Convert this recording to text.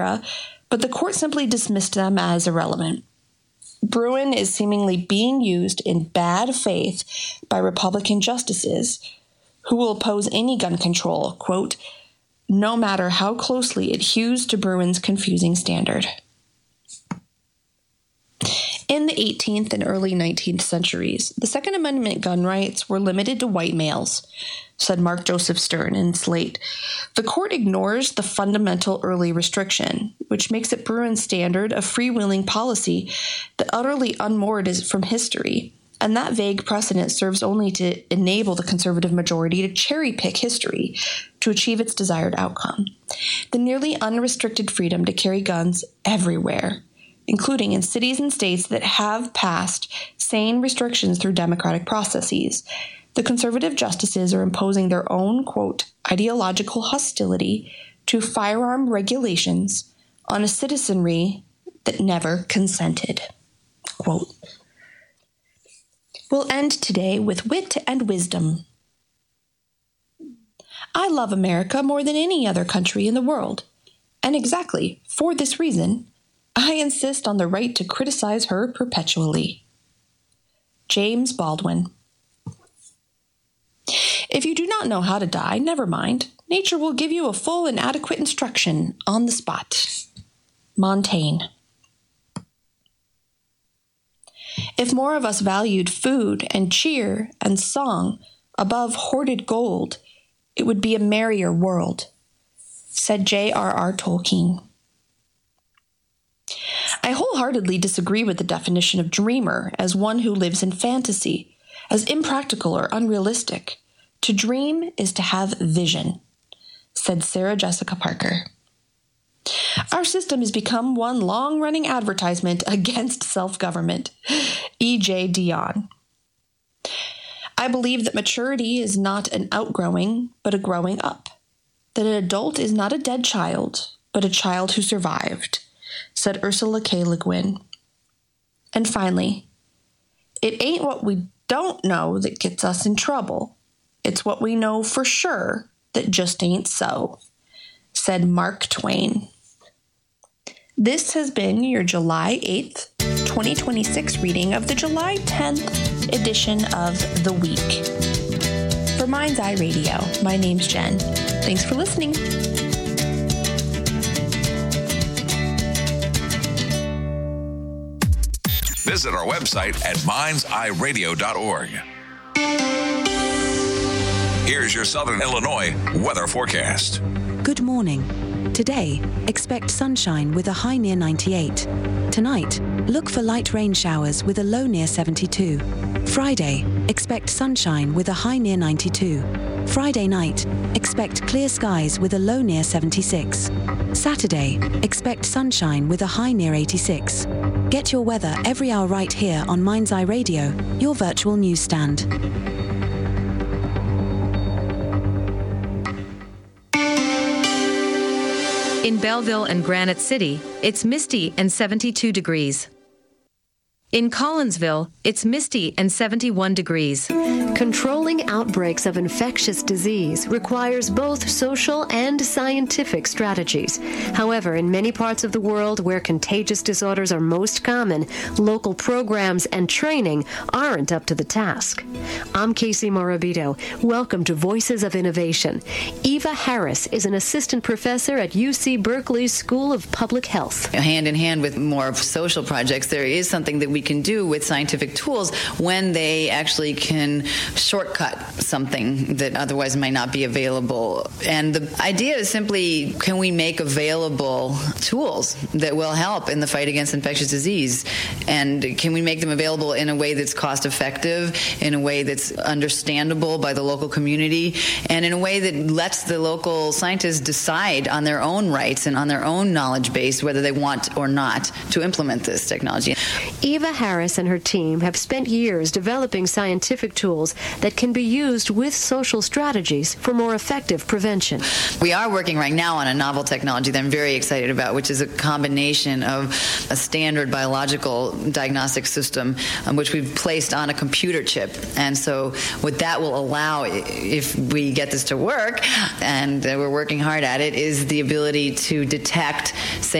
but the court simply dismissed them as irrelevant. Bruen is seemingly being used in bad faith by Republican justices who will oppose any gun control, quote, no matter how closely it hews to Bruen's confusing standard. In the 18th and early 19th centuries, the Second Amendment gun rights were limited to white males, said Mark Joseph Stern in Slate. The court ignores the fundamental early restriction, which makes it Bruen's standard a freewheeling policy that utterly unmoored is from history, and that vague precedent serves only to enable the conservative majority to cherry-pick history to achieve its desired outcome. The nearly unrestricted freedom to carry guns everywhere, including in cities and states that have passed sane restrictions through democratic processes. The conservative justices are imposing their own, quote, ideological hostility to firearm regulations on a citizenry that never consented, quote. We'll end today with wit and wisdom. I love America more than any other country in the world, and exactly for this reason, I insist on the right to criticize her perpetually. James Baldwin. If you do not know how to die, never mind. Nature will give you a full and adequate instruction on the spot. Montaigne. If more of us valued food and cheer and song above hoarded gold, it would be a merrier world, said J.R.R. Tolkien. I wholeheartedly disagree with the definition of dreamer as one who lives in fantasy, as impractical or unrealistic. To dream is to have vision, said Sarah Jessica Parker. Our system has become one long-running advertisement against self-government. E.J. Dionne. I believe that maturity is not an outgrowing, but a growing up. That an adult is not a dead child, but a child who survived, said Ursula K. Le Guin. And finally, it ain't what we don't know that gets us in trouble. It's what we know for sure that just ain't so, said Mark Twain. This has been your July 8th, 2026 reading of the July 10th edition of The Week. For Mind's Eye Radio, my name's Jen. Thanks for listening. Visit our website at mindseyeradio.org. Here's your Southern Illinois weather forecast. Good morning. Today, expect sunshine with a high near 98. Tonight, look for light rain showers with a low near 72. Friday, expect sunshine with a high near 92. Friday night, expect clear skies with a low near 76. Saturday, expect sunshine with a high near 86. Get your weather every hour right here on Mind's Eye Radio, your virtual newsstand. In Belleville and Granite City, it's misty and 72 degrees. In Collinsville, it's misty and 71 degrees. Controlling outbreaks of infectious disease requires both social and scientific strategies. However, in many parts of the world where contagious disorders are most common, local programs and training aren't up to the task. I'm Casey Morabito. Welcome to Voices of Innovation. Eva Harris is an assistant professor at UC Berkeley's School of Public Health. Hand in hand with more social projects, there is something that we can do with scientific tools when they actually can shortcut something that otherwise might not be available. And the idea is simply, can we make available tools that will help in the fight against infectious disease? And can we make them available in a way that's cost effective, in a way that's understandable by the local community, and in a way that lets the local scientists decide on their own rights and on their own knowledge base whether they want or not to implement this technology? Eva Eva Harris and her team have spent years developing scientific tools that can be used with social strategies for more effective prevention. We are working right now on a novel technology that I'm very excited about, which is a combination of a standard biological diagnostic system, which we've placed on a computer chip. And so what that will allow, if we get this to work, and we're working hard at it, is the ability to detect, say,